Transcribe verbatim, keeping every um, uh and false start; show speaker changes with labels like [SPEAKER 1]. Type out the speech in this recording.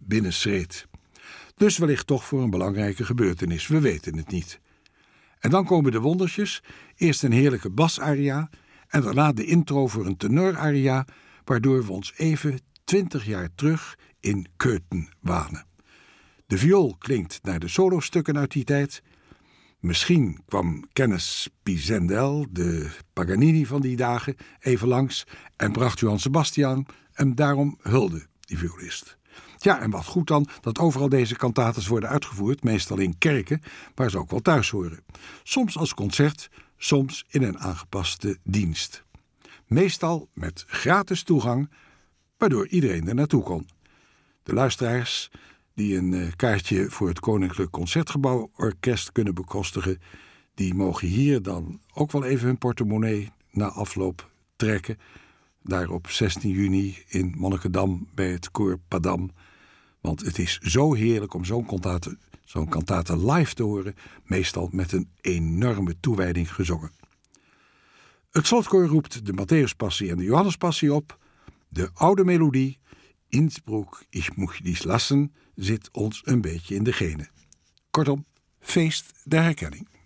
[SPEAKER 1] binnenschreed. Dus wellicht toch voor een belangrijke gebeurtenis, we weten het niet. En dan komen de wondertjes, eerst een heerlijke basaria en daarna de intro voor een tenoraria, waardoor we ons even twintig jaar terug in Köthen wanen. De viool klinkt naar de solostukken uit die tijd. Misschien kwam Kennes Pisendel, de Paganini van die dagen, even langs en bracht Johann Sebastian hem daarom hulde, die violist. Ja, en wat goed dan dat overal deze cantates worden uitgevoerd, meestal in kerken, waar ze ook wel thuis horen. Soms als concert, soms in een aangepaste dienst. Meestal met gratis toegang, waardoor iedereen er naartoe kon. De luisteraars die een uh, kaartje voor het Koninklijk Concertgebouworkest kunnen bekostigen, die mogen hier dan ook wel even hun portemonnee na afloop trekken. Daar op zestien juni in Monnikendam bij het Koor Padam. Want het is zo heerlijk om zo'n kantate, zo'n kantate live te horen, meestal met een enorme toewijding gezongen. Het slotkoor roept de Matthäuspassie en de Johannespassie op. De oude melodie, Innsbruck, ich muss dies lassen, zit ons een beetje in de genen. Kortom, feest der herkenning.